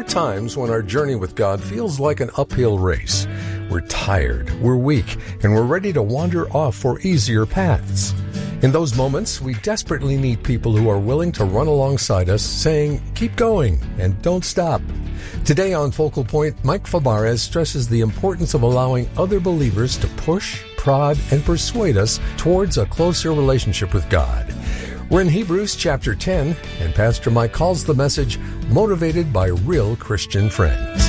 times when our journey with God feels like an uphill race. We're tired, we're weak, and we're ready to wander off for easier paths. In those moments, we desperately need people who are willing to run alongside us, saying, "Keep going and don't stop." Today on Focal Point, Mike Fabarez stresses the importance of allowing other believers to push, prod, and persuade us towards a closer relationship with God. We're in Hebrews chapter 10, and Pastor Mike calls the message Motivated by Real Christian Friends.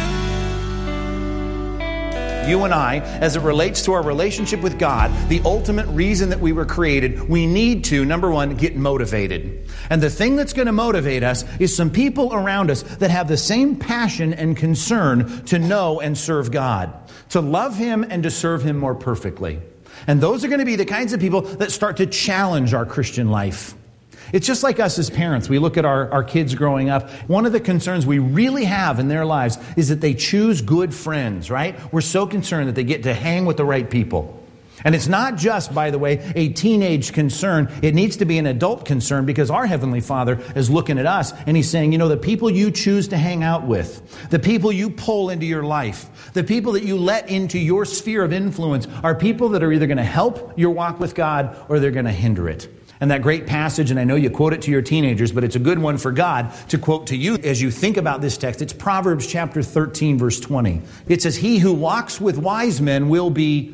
You and I, as it relates to our relationship with God, the ultimate reason that we were created, we need to, number one, get motivated. And the thing that's going to motivate us is some people around us that have the same passion and concern to know and serve God, to love Him and to serve Him more perfectly. And those are going to be the kinds of people that start to challenge our Christian life. It's just like us as parents. We look at our kids growing up. One of the concerns we really have in their lives is that they choose good friends, right? We're so concerned that they get to hang with the right people. And it's not just, by the way, a teenage concern. It needs to be an adult concern because our Heavenly Father is looking at us and He's saying, the people you choose to hang out with, the people you pull into your life, the people that you let into your sphere of influence are people that are either going to help your walk with God or they're going to hinder it. And that great passage, and I know you quote it to your teenagers, but it's a good one for God to quote to you as you think about this text. It's Proverbs chapter 13, verse 20. It says, "He who walks with wise men will be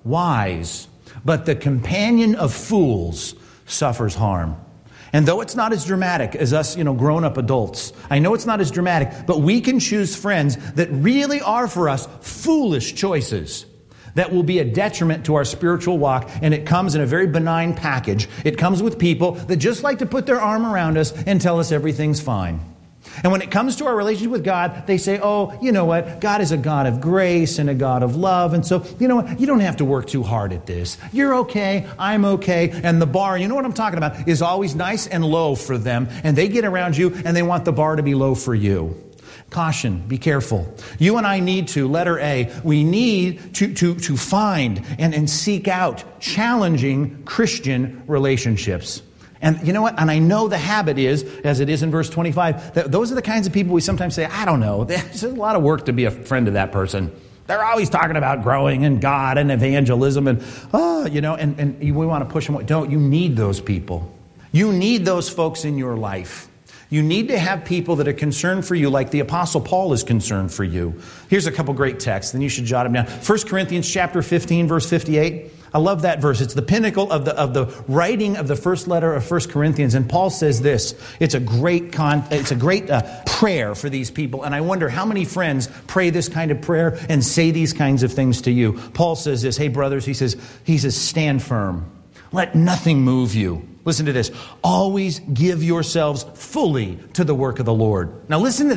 wise, but the companion of fools suffers harm." And though it's not as dramatic as us, grown-up adults, I know it's not as dramatic, but we can choose friends that really are for us foolish choices that will be a detriment to our spiritual walk, and it comes in a very benign package. It comes with people that just like to put their arm around us and tell us everything's fine. And when it comes to our relationship with God, they say, "Oh, you know what? God is a God of grace and a God of love, and so, you know what? You don't have to work too hard at this. You're okay, I'm okay." And the bar, you know what I'm talking about, is always nice and low for them, and they get around you and they want the bar to be low for you. Caution, be careful. You and I need to, letter A, we need to find and seek out challenging Christian relationships. And you know what? And I know the habit is, as it is in verse 25, that those are the kinds of people we sometimes say, "I don't know, there's a lot of work to be a friend of that person. They're always talking about growing in God and evangelism and we want to push them away." Don't. You need those people. You need those folks in your life. You need to have people that are concerned for you like the Apostle Paul is concerned for you. Here's a couple great texts, and you should jot them down. 1 Corinthians chapter 15, verse 58. I love that verse. It's the pinnacle of the writing of the first letter of 1 Corinthians. And Paul says this. It's a great prayer for these people. And I wonder how many friends pray this kind of prayer and say these kinds of things to you. Paul says this. Hey, brothers, he says, "Stand firm. Let nothing move you." Listen to this. "Always give yourselves fully to the work of the Lord." Now listen to this.